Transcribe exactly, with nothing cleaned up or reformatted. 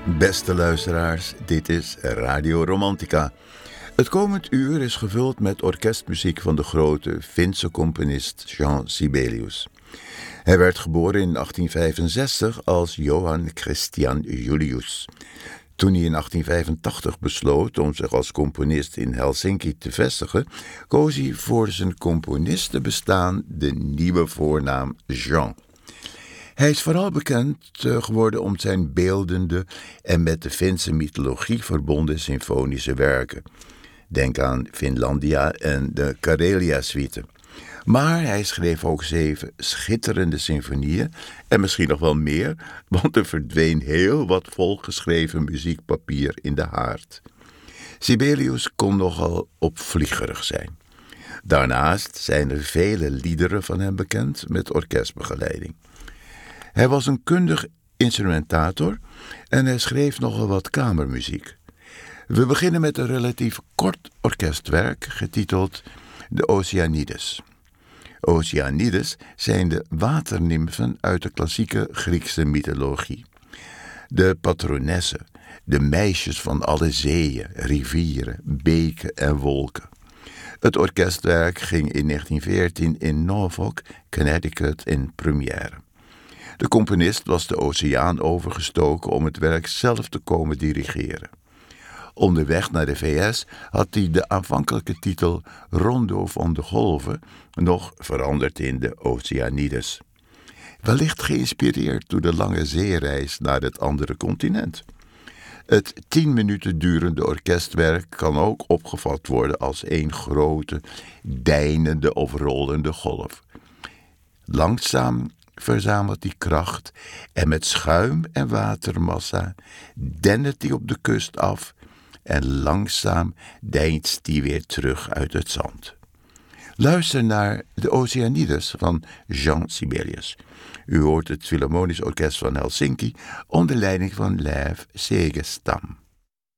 Beste luisteraars, dit is Radio Romantica. Het komend uur is gevuld met orkestmuziek van de grote Finse componist Jean Sibelius. Hij werd geboren in achttien vijfenzestig als Johann Christian Julius. Toen hij in achttien vijfentachtig besloot om zich als componist in Helsinki te vestigen, koos hij voor zijn componistenbestaan de nieuwe voornaam Jean. Hij is vooral bekend geworden om zijn beeldende en met de Finse mythologie verbonden symfonische werken. Denk aan Finlandia en de Karelia-suite. Maar hij schreef ook zeven schitterende symfonieën en misschien nog wel meer, want er verdween heel wat volgeschreven muziekpapier in de haard. Sibelius kon nogal opvliegerig zijn. Daarnaast zijn er vele liederen van hem bekend met orkestbegeleiding. Hij was een kundig instrumentator en hij schreef nogal wat kamermuziek. We beginnen met een relatief kort orkestwerk getiteld De Oceanides. Oceanides zijn de waternimfen uit de klassieke Griekse mythologie. De patronessen, de meisjes van alle zeeën, rivieren, beken en wolken. Het orkestwerk ging in negentien veertien in Norfolk, Connecticut in première. De componist was de oceaan overgestoken om het werk zelf te komen dirigeren. Onderweg naar de V S had hij de aanvankelijke titel Rondo van de Golven nog veranderd in de Oceanides. Wellicht geïnspireerd door de lange zeereis naar het andere continent. Het tien minuten durende orkestwerk kan ook opgevat worden als één grote, deinende of rollende golf. Langzaam verzamelt die kracht en met schuim en watermassa dendert die op de kust af en langzaam deinst die weer terug uit het zand. Luister naar de Oceanides van Jean Sibelius. U hoort het Philharmonisch Orkest van Helsinki onder leiding van Leif Segestam.